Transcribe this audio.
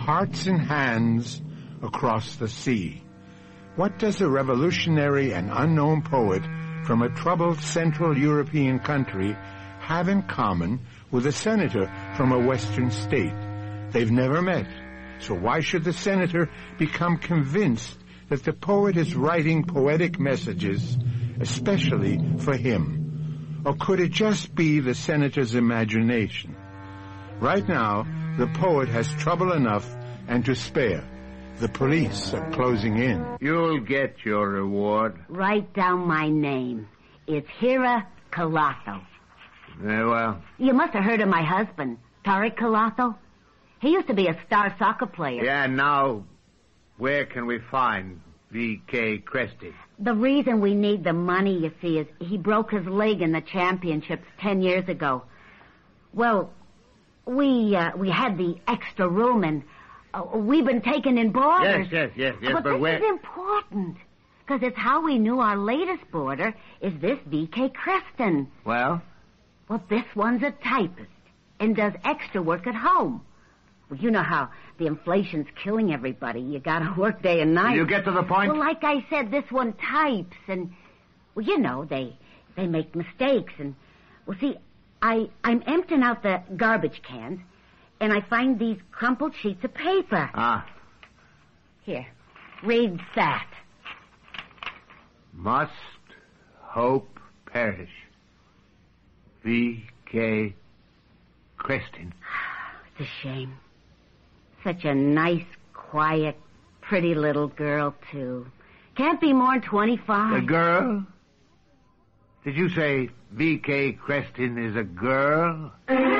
Hearts and hands across the sea. What does a revolutionary and unknown poet from a troubled Central European country have in common with a senator from a Western state? They've never met, so why should the senator become convinced that the poet is writing poetic messages, especially for him? Or could it just be the senator's imagination? Right now, the poet has trouble enough and to spare. The police are closing in. You'll get your reward. Write down my name. It's Hira Kalatho. Very well. You must have heard of my husband, Tariq Kalatho. He used to be a star soccer player. Yeah, now, where can we find V.K. Cresty? The reason we need the money, you see, is he broke his leg in the championships 10 years ago. Well, we had the extra room, and we've been taken in boarders. Yes. But this is important, because it's how we knew our latest boarder is this V.K. Creston. Well? Well, this one's a typist and does extra work at home. Well, you know how the inflation's killing everybody. You gotta work day and night. You get to the point? Well, like I said, this one types, and, well, you know, they make mistakes, and, well, see, I'm emptying out the garbage cans, and I find these crumpled sheets of paper. Ah. Here, read that. Must hope perish. V.K. Creston. It's a shame. Such a nice, quiet, pretty little girl, too. Can't be more than 25. A girl? Did you say V.K. Creston is a girl?